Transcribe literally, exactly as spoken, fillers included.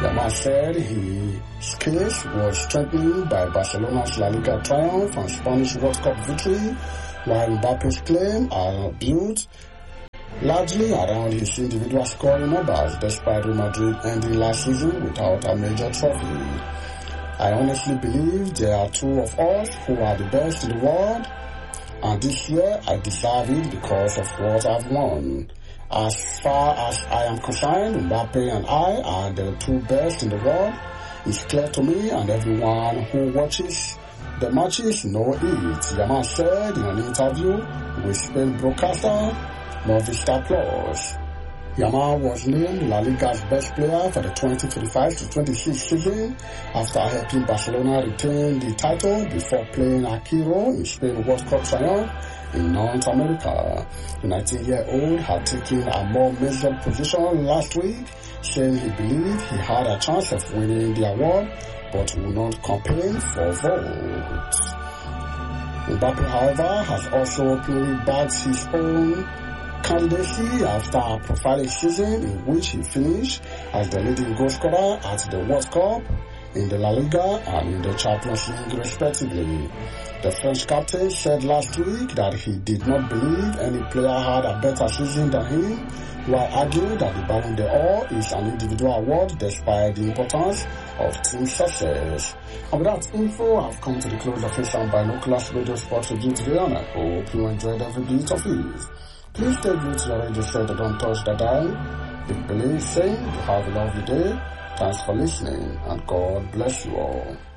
Yamal said his case was strengthened by Barcelona's La Liga triumph and Spanish World Cup victory, while Mbappe's claim are built largely around his individual scoring numbers despite Real Madrid ending last season without a major trophy. I honestly believe there are two of us who are the best in the world, and this year I deserve it because of what I've won. As far as I am concerned, Mbappe and I are the two best in the world. It's clear to me and everyone who watches the matches know it, Yamal said in an interview with Spain broadcaster Movistar Plus. Yamal was named La Liga's best player for the twenty twenty-five to twenty-six season after helping Barcelona retain the title before playing a key role in Spain World Cup triumph in North America. The nineteen-year-old had taken a more measured position last week, saying he believed he had a chance of winning the award, but will not campaign for votes. Mbappe, however, has also openly backed his own candidacy after a prophetic season in which he finished as the leading goal scorer at the World Cup, in the La Liga and in the Champions League respectively. The French captain said last week that he did not believe any player had a better season than him, while arguing that the Ballon d'Or is an individual award despite the importance of team success. And with that info, I've come to the close of this and Binoculars Radio Sports Review today, and I hope you enjoyed every bit of it. Please stay glued to your radio set and don't touch the dial. Big Billy saying you have a lovely day. Thanks for listening and God bless you all.